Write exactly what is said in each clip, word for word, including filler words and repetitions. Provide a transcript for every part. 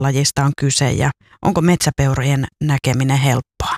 lajista on kyse ja onko metsäpeurojen näkeminen helppoa?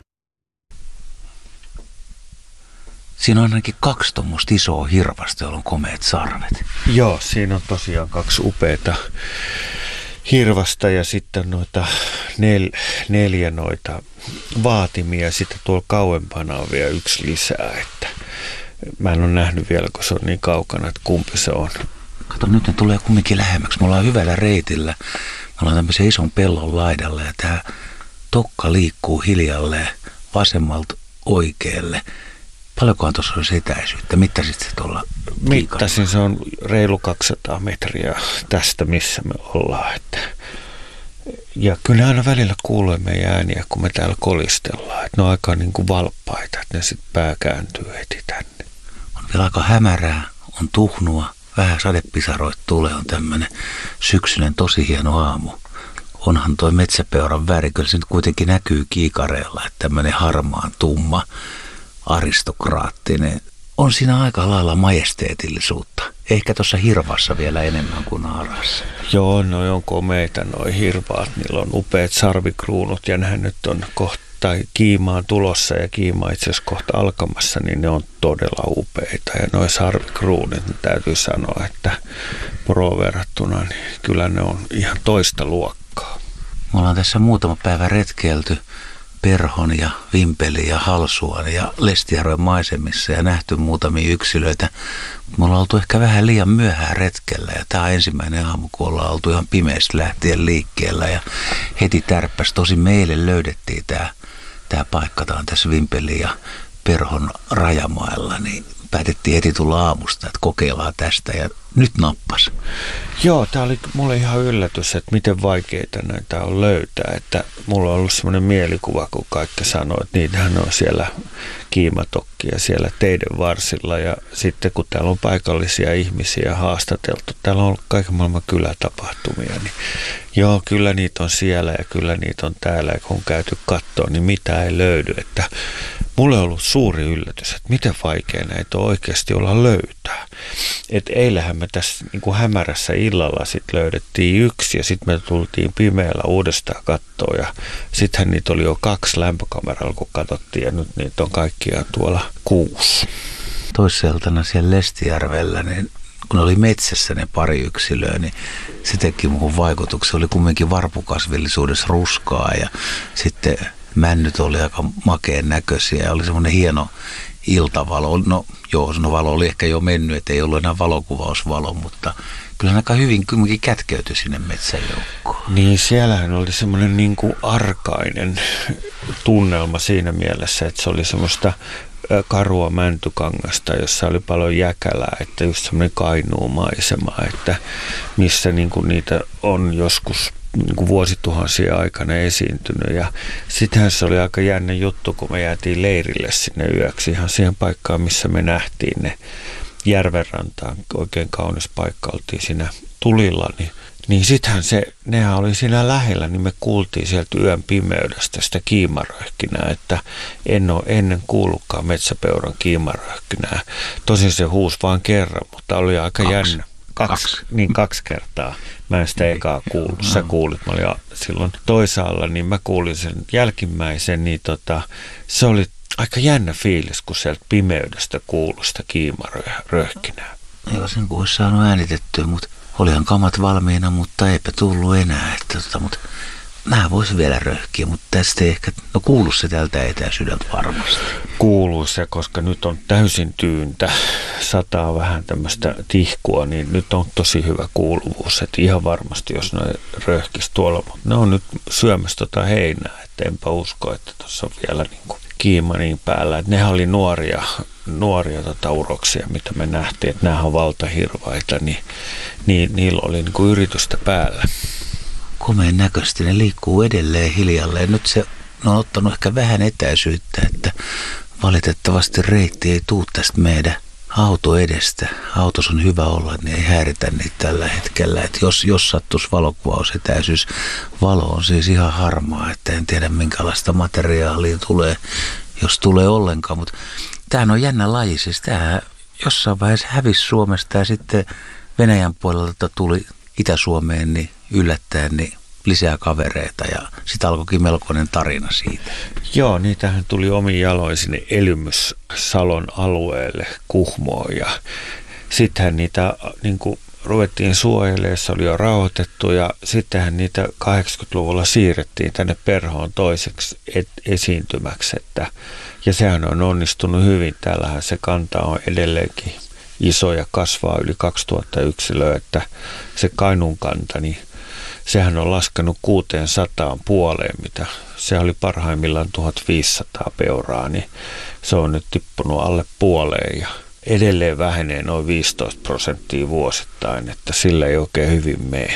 Siinä on ainakin kaksi tuommoista isoa hirvasta, joilla on komeat sarvet. Joo, siinä on tosiaan kaksi upeata hirvasta ja sitten noita nel, neljä noita vaatimia. Sitten tuolla kauempana on vielä yksi lisää, että mä en ole nähnyt vielä, kun se on niin kaukana, että kumpi se on. Kato, nyt ne tulee kumminkin lähemmäksi. Me ollaan hyvällä reitillä. Me ollaan tämmöisen ison pellon laidalla ja tää tokka liikkuu hiljalleen vasemmalta oikealle. Paljonkohan tuossa on etäisyyttä? Mittasit se tuolla? Mittasin, se on reilu kaksisataa metriä tästä, missä me ollaan. Että ja kyllä aina välillä kuulee meidän ääniä, kun me täällä kolistellaan. Että ne on aika niin kuin valppaita, että ne sitten pää kääntyy heti tänne. On vielä aika hämärää, on tuhnua, vähän sadepisaroita tulee, on tämmöinen syksyinen tosi hieno aamu. Onhan toi metsäpeuran väri, kyllä se nyt kuitenkin näkyy kiikareella, että tämmöinen harmaan tumma, aristokraattinen. On siinä aika lailla majesteetillisuutta. Ehkä tuossa hirvassa vielä enemmän kuin naarassa. Joo, no on komeita noi hirvaat. Niillä on upeat sarvikruunut ja nehän nyt on kohta kiimaan tulossa ja kiima itse asiassa kohta alkamassa, niin ne on todella upeita. Ja noi sarvikruunut, niin täytyy sanoa, että pro verrattuna, niin kyllä ne on ihan toista luokkaa. Me ollaan tässä muutama päivä retkeilty Perhon ja Vimpelin ja Halsuan ja Lestijärven maisemissa ja nähty muutamia yksilöitä. Me ollaan oltu ehkä vähän liian myöhään retkellä ja tämä on ensimmäinen aamu, kun ollaan oltu ihan pimeästä lähtien liikkeellä ja heti tärppäs. Tosin meille löydettiin tämä, tämä paikka, tämä on tässä Vimpelin ja Perhon rajamailla, niin päätettiin heti tulla aamusta, että kokeillaan tästä ja nyt nappas. Joo, tämä oli mulle ihan yllätys, että miten vaikeita näitä on löytää. Että mulla on ollut semmoinen mielikuva, kun kaikki sanoo, että niitähän on siellä kiimatokkia siellä teiden varsilla. Ja sitten kun täällä on paikallisia ihmisiä haastateltu, täällä on ollut kaiken maailman kylätapahtumia. Niin joo, kyllä niitä on siellä ja kyllä niitä on täällä. Ja kun on käyty katsoa, niin mitä ei löydy. Että mulle on ollut suuri yllätys, että miten vaikea näitä on oikeasti olla löytää. Että eilähän me tässä niin kuin hämärässä illalla sit löydettiin yksi ja sitten me tultiin pimeällä uudestaan kattoon ja sittenhän niitä oli jo kaksi lämpökameralla, kun katsottiin ja nyt niitä on kaikkiaan tuolla kuusi. Toisseltana siellä Lestijärvellä, niin kun oli metsässä ne pari yksilöä, niin se teki muuhun vaikutuksen. Oli kumminkin varpukasvillisuudessa ruskaa ja sitten männyt oli aika makeen näköisiä ja oli semmoinen hieno iltavalo. No joo, no valo oli ehkä jo mennyt, ettei ollut enää valokuvausvalo, mutta kyllä aika hyvin kumminkin kätkeytyi sinne metsäjoukkoon. Niin, siellähän oli semmoinen niin kuin arkainen tunnelma siinä mielessä, että se oli semmoista karua mäntykangasta, jossa oli paljon jäkälää, että just semmoinen kainuumaisema, että missä niin kuin niitä on joskus niin kuin vuosituhansien aikana esiintynyt. Ja sittenhän se oli aika jännä juttu, kun me jäätiin leirille sinne yöksi ihan siihen paikkaan, missä me nähtiin ne järvenrantaan. Oikein kaunis paikka, oltiin siinä tulilla, niin, niin sittenhän se, nehän oli siinä lähellä, niin me kuultiin sieltä yön pimeydestä sitä kiimaröhkinää, että en ole ennen kuullutkaan metsäpeuran kiimaröhkinää. Tosin se huusi vain kerran, mutta oli aika Kaksi. jännä. Kaksi, kaksi. Niin kaksi kertaa. Mä en sitä ekaa kuullut. Sä kuulit. Mä olin silloin toisaalla, niin mä kuulin sen jälkimmäisen. Niin tota, se oli aika jännä fiilis, kun sieltä pimeydestä kuului sitä kiimaröhkinää. Joo, sen kun olisi saanut äänitettyä, mutta olihan kamat valmiina, mutta eipä tullut enää. Että, tota, mutta mä voisin vielä röhkiä, mutta tästä ei ehkä, no kuulu se tältä etäisyydeltä varmasti. Kuuluu se, koska nyt on täysin tyyntä, sataa vähän tämmöistä tihkua, niin nyt on tosi hyvä kuuluvuus. Että ihan varmasti, jos ne röhkisi tuolla, mutta ne on nyt syömässä tota heinää, että enpä usko, että tuossa on vielä niin kuin kiima niin päällä. Että nehän oli nuoria, nuoria tota uroksia, mitä me nähtiin, että nämä on valtahirvaita, niin, niin niillä oli niin kuin yritystä päällä. Komeen näköisesti ne liikkuu edelleen hiljalleen. Nyt se on ottanut ehkä vähän etäisyyttä, että valitettavasti reitti ei tule tästä meidän auto edestä. Autossa on hyvä olla, että ne ei häiritä niitä tällä hetkellä. Että jos, jos sattuisi valokuvausetäisyys, valo on siis ihan harmaa, että en tiedä minkälaista materiaalia tulee, jos tulee ollenkaan. Mutta tämähän on jännä laji, siis tämä jossain vaiheessa hävisi Suomesta ja sitten Venäjän puolelta tuli Itä-Suomeen niin yllättäen, niin lisää kavereita ja sitten alkoikin melkoinen tarina siitä. Joo, niitähän tuli omin jaloin sinne Elymys-Salon alueelle Kuhmoon ja sittenhän niitä niin kuin ruvettiin suojelemaan, se oli jo rauhoitettu ja sittenhän niitä kahdeksankymmentäluvulla siirrettiin tänne Perhoon toiseksi et, esiintymäksi. Että, ja sehän on onnistunut hyvin. Täällähän se kanta on edelleenkin iso ja kasvaa yli kaksituhatta yksilöä, että se Kainuun kanta, niin sehän on laskenut kuusisataa puoleen, mitä se oli parhaimmillaan tuhatviisisataa peuraa, niin se on nyt tippunut alle puoleen ja edelleen vähenee noin viisitoista prosenttia vuosittain, että sillä ei oikein hyvin mene.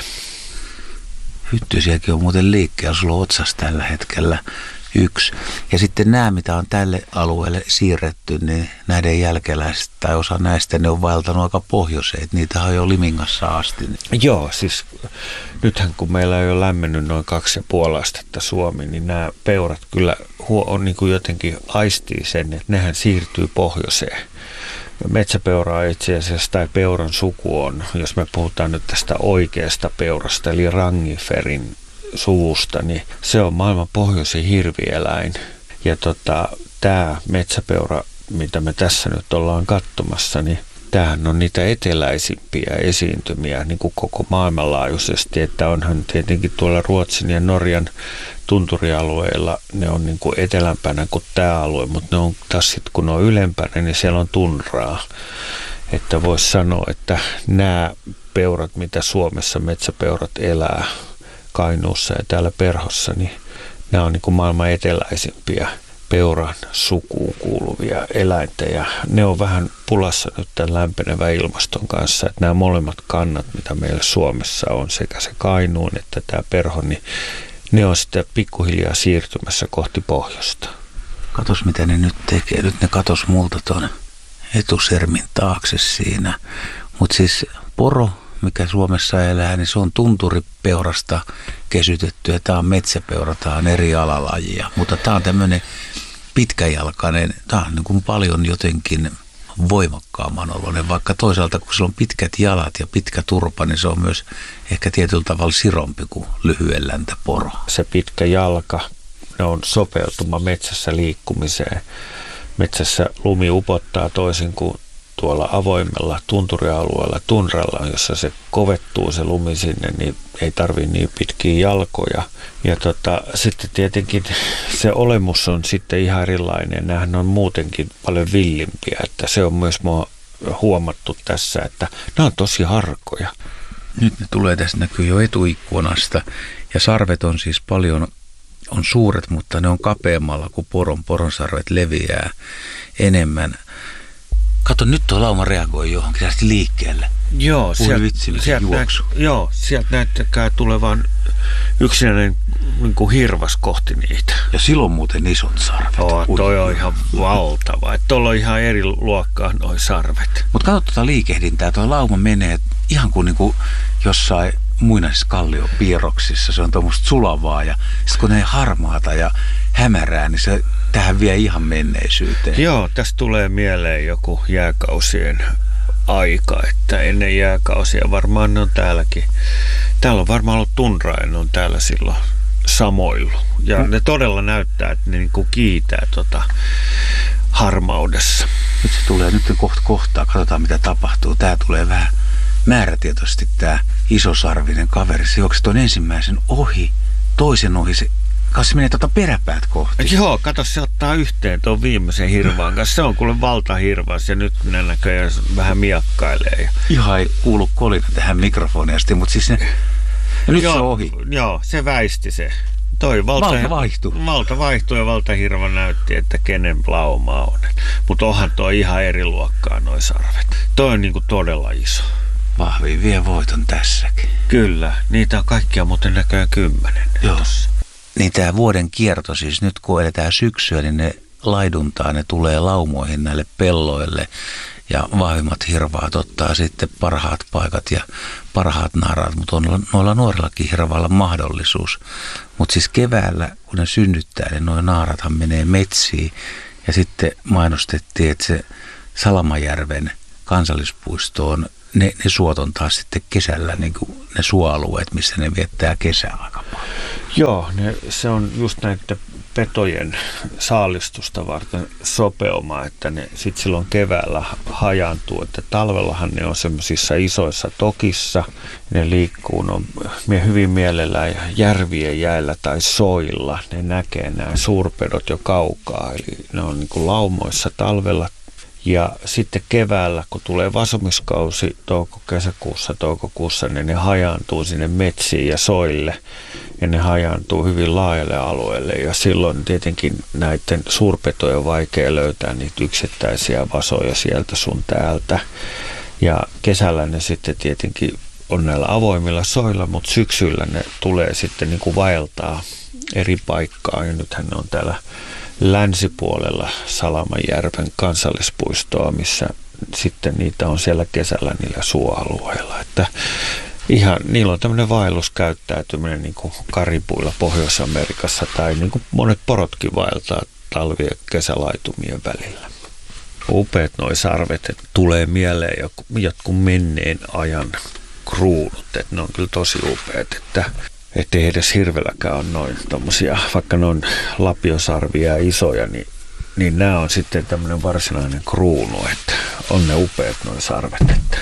Hyttysiäkin on muuten liikkeellä, sulla on otsassa tällä hetkellä yksi. Ja sitten nämä, mitä on tälle alueelle siirretty, niin näiden jälkeläiset tai osa näistä, ne on vaeltanut aika pohjoiseen. Niitä on jo Limingassa asti. Joo, siis nythän kun meillä on jo lämmennyt noin kaksi ja puoli astetta Suomi, niin nämä peurat kyllä on niin kuin jotenkin aistii sen, että nehän siirtyy pohjoiseen. Metsäpeura itse asiassa tai peuran suku on, jos me puhutaan nyt tästä oikeasta peurasta, eli rangiferin suvusta, niin se on maailman pohjoisin hirvieläin. Ja tota, tämä metsäpeura, mitä me tässä nyt ollaan katsomassa, niin tämähän on niitä eteläisimpiä esiintymiä niin kuin koko maailmanlaajuisesti, että onhan tietenkin tuolla Ruotsin ja Norjan tunturialueilla, ne on niin kuin etelämpänä kuin tämä alue, mutta ne on taas sitten kun ne on ylempänä, niin siellä on tundraa. Että voisi sanoa, että nämä peurat, mitä Suomessa metsäpeurat elää Kainuussa ja täällä Perhossa, niin nämä on niin kuin maailman eteläisimpiä peuran sukuun kuuluvia eläintä ja ne on vähän pulassa nyt tämän lämpenevän ilmaston kanssa, että nämä molemmat kannat, mitä meillä Suomessa on, sekä se Kainuun että tämä Perho, niin ne on sitten pikkuhiljaa siirtymässä kohti pohjoista. Katos mitä ne nyt tekee. Nyt ne katos multa tuon etusermin taakse siinä. Mutta siis poro, mikä Suomessa elää, niin se on tunturipeurasta kesytetty ja tämä on metsäpeura, tämä on eri alalajia. Mutta tämä on tämmöinen pitkäjalkainen, tämä on niin kuin paljon jotenkin voimakkaamman oloinen, vaikka toisaalta kun sillä on pitkät jalat ja pitkä turpa, niin se on myös ehkä tietyllä tavalla sirompi kuin lyhyenläntä poro. Se pitkä jalka, ne on sopeutuma metsässä liikkumiseen. Metsässä lumi upottaa toisin kuin tuolla avoimella tunturialueella, tunralla, jossa se kovettuu se lumi sinne, niin ei tarvitse niin pitkiä jalkoja. Ja tota, sitten tietenkin se olemus on sitten ihan erilainen. Nämähän on muutenkin paljon villimpiä, että se on myös mua huomattu tässä, että nämä on tosi harkoja. Nyt ne tulee, tässä näkyy jo etuikkunasta ja sarvet on siis paljon, on suuret, mutta ne on kapeammalla kuin poron. Poronsarvet leviää enemmän. Kato, nyt tuo lauma reagoi johonkin, se lähti liikkeelle. Joo, sieltä sielt näyt, joo, sieltä näyttäkää tulevan yksinäinen niin kuin hirvas kohti niitä. Ja silloin muuten isot sarvet. Oo, toi on ihan valtava. Tuolla on ihan eri luokkaa noi sarvet. Mutta katso tuota liikehdintää, tuo lauma menee ihan kuin, niin kuin jossain muinaisissa kalliopiirroksissa. Se on tuommoista sulavaa ja sitten kun ne harmaata ja hämärää, niin se tähän vie ihan menneisyyteen. Joo, tästä tulee mieleen joku jääkausien aika, että ennen jääkausia varmaan ne on täälläkin. Täällä on varmaan ollut tundraa ja ne on täällä silloin samoillut. Ja hmm. ne todella näyttää, että ne niinku kiitää tota harmaudessa. Nyt se tulee, nyt kohta kohtaa, katsotaan mitä tapahtuu. Tää tulee vähän määrätietoisesti tää isosarvinen kaveri. Se juoksi tuon ensimmäisen ohi, toisen ohi, se kanssa menee tuota peräpäät kohti. Joo, kato, se ottaa yhteen tuon viimeisen hirvaan kanssa. Se on kuule valtahirvas ja nyt ne näköjään vähän miakkailee. Ihan ei kuulu kolina tähän mikrofoniin asti, mutta siis ne, ja nyt joo, se on ohi. Joo, se väisti se. Toi valta, valta vaihtui. Valta vaihtui ja valtahirva näytti, että kenen lauma on. Mutta onhan tuo ihan eri luokkaa noi sarvet. Toi on niinku todella iso. Vahvi vie voiton tässäkin. Kyllä, niitä on kaikkia muuten näköjään kymmenen. Joo. Niin tämä vuoden kierto, siis nyt kun eletään syksyä, niin ne laiduntaa, ne tulee laumoihin näille pelloille ja vahvimmat hirvaat ottaa sitten parhaat paikat ja parhaat naaraat, mutta on noilla nuorillakin hirvailla mahdollisuus. Mutta siis keväällä, kun ne synnyttää, niin nuo naarathan menee metsiin ja sitten mainostettiin, että se Salamajärven kansallispuisto on ne, ne suot on taas sitten kesällä niin kuin ne suoalueet, missä ne viettää kesää aika paljon. Joo, ne, se on just näiden petojen saalistusta varten sopeuma, että ne sitten silloin keväällä hajaantuu, että talvellahan ne on semmoisissa isoissa tokissa, ne liikkuu, ne on hyvin mielellään järvien jäillä tai soilla, ne näkee nämä suurpedot jo kaukaa, eli ne on niin kuin laumoissa talvella. Ja sitten keväällä, kun tulee vasumiskausi touko-kesäkuussa, toukokuussa, niin ne hajaantuu sinne metsiin ja soille. Ja ne hajaantuu hyvin laajalle alueelle. Ja silloin tietenkin näiden suurpetojen on vaikea löytää niitä yksittäisiä vasoja sieltä sun täältä. Ja kesällä ne sitten tietenkin on näillä avoimilla soilla, mutta syksyllä ne tulee sitten niin kuin vaeltaa eri paikkaa. Ja nythän ne on täällä länsipuolella Salamanjärven kansallispuistoa, missä sitten niitä on siellä kesällä niillä suoalueilla. Että ihan, niillä on tämmöinen vaelluskäyttäytyminen niin kuin karipuilla Pohjois-Amerikassa tai niin kuin monet porotkin vaeltaa talvi- ja kesälaitumien välillä. Upeat noi sarvet, että tulee mieleen jotkut menneen ajan kruunut, että ne on kyllä tosi upeat, että ettei edes hirvelläkään ole noin tommosia, vaikka ne on lapiosarvia ja isoja, niin, niin nämä on sitten tämmöinen varsinainen kruunu, että on ne upeat noin sarvet, että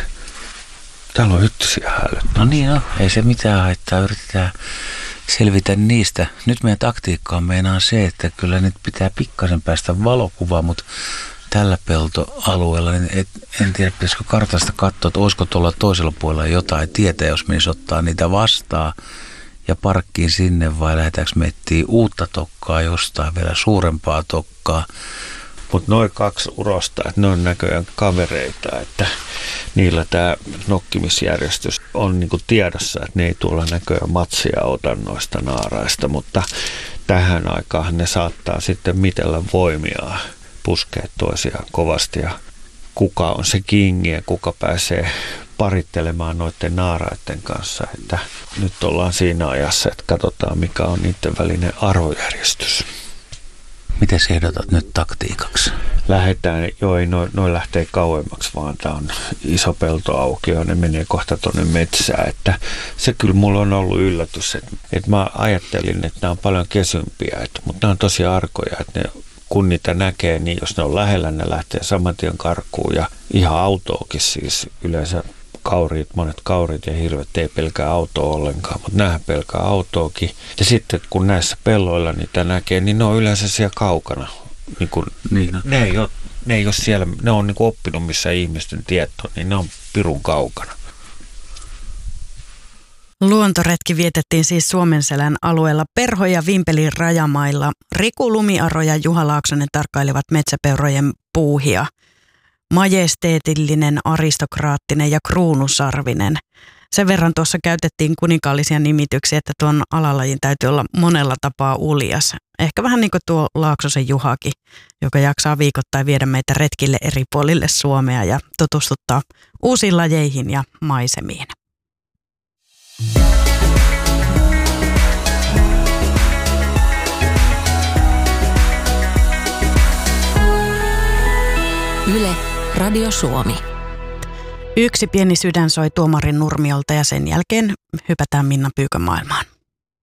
täällä on hyttysiä hälyt. No niin, no, ei se mitään haittaa, yritetään selvitä niistä. Nyt meidän taktiikka on meinaan se, että kyllä nyt pitää pikkasen päästä valokuvaan, mutta tällä peltoalueella, niin et, en tiedä, pitäisikö kartasta katsoa, että olisiko tuolla toisella puolella jotain tietä, jos menisi ottaa niitä vastaan ja parkkiin sinne, vai lähdetäänkö me etsiä uutta tokkaa jostain, vielä suurempaa tokkaa. Mutta noin kaksi urosta, että ne on näköjään kavereita, että niillä tämä nokkimisjärjestys on niinku tiedossa, että ne ei tuolla näköjään matsia ota noista naaraista, mutta tähän aikaan ne saattaa sitten mitellä voimiaan puskea toisiaan kovasti ja kuka on se kingi ja kuka pääsee parittelemaan noiden naaraiden kanssa, että nyt ollaan siinä ajassa, että katsotaan mikä on niiden välinen arvojärjestys. Miten sä ehdotat nyt taktiikaksi? Lähdetään, joo ei noin noi lähtee kauemmaksi, vaan tää on iso peltoaukio, ne menee kohta tuonne metsään, että se kyllä mulla on ollut yllätys, että, että mä ajattelin, että nämä on paljon kesympiä, että, mutta nämä on tosi arkoja, että ne, kun niitä näkee, niin jos ne on lähellä, ne lähtee saman tien karkuun ja ihan autoakin siis yleensä kauriit, monet kauriit ja hirvet ei pelkää autoa ollenkaan, mutta näähän pelkää autoakin. Ja sitten kun näissä pelloilla niitä näkee, niin ne on yleensä siellä kaukana. Niin kun, niin. Ne, ei ole, ne ei ole siellä, ne on niin kuin oppinut missä ihmisten tieto, niin ne on pirun kaukana. Luontoretki vietettiin siis Suomenselän alueella Perho- ja Vimpelin rajamailla. Riku Lumiaro ja Juha Laaksonen tarkkailivat metsäpeurojen puuhia. Majesteetillinen, aristokraattinen ja kruunusarvinen. Sen verran tuossa käytettiin kuninkaallisia nimityksiä, että tuon alalajin täytyy olla monella tapaa uljas. Ehkä vähän niin kuin tuo Laaksosen Juhakin, joka jaksaa viikoittain viedä meitä retkille eri puolille Suomea ja tutustuttaa uusiin lajeihin ja maisemiin. Yle, Radio Suomi. Yksi pieni sydän soi tuomarin Nurmiolta ja sen jälkeen hypätään Minna Pyykön maailmaan.